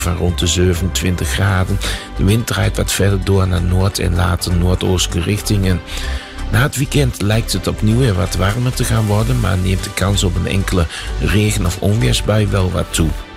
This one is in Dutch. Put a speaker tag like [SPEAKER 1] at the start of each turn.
[SPEAKER 1] van rond de 27 graden. De wind draait wat verder door naar noord en later noordoostelijke richtingen. Na het weekend lijkt het opnieuw weer wat warmer te gaan worden, maar neemt de kans op een enkele regen- of onweersbui wel wat toe.